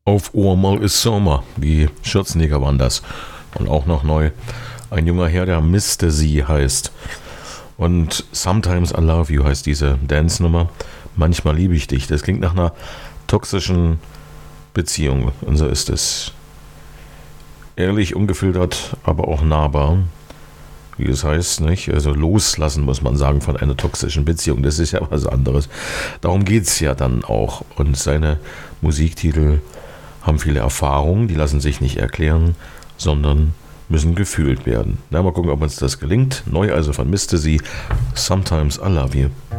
Auf einmal ist Sommer. Die Schürzenjäger waren das. Und auch noch neu. Ein junger Herr, der Mr. Sie heißt. Und Sometimes I Love You heißt diese Dance-Nummer. Manchmal liebe ich dich. Das klingt nach einer toxischen Beziehung. Und so ist es. Ehrlich, ungefiltert, aber auch nahbar. Wie es heißt, nicht? Also loslassen, muss man sagen, von einer toxischen Beziehung. Das ist ja was anderes. Darum geht es ja dann auch. Und seine Musiktitel haben viele Erfahrungen, die lassen sich nicht erklären, sondern müssen gefühlt werden. Na, mal gucken, ob uns das gelingt. Neu also von Mr. Sie, Sometimes I Love You.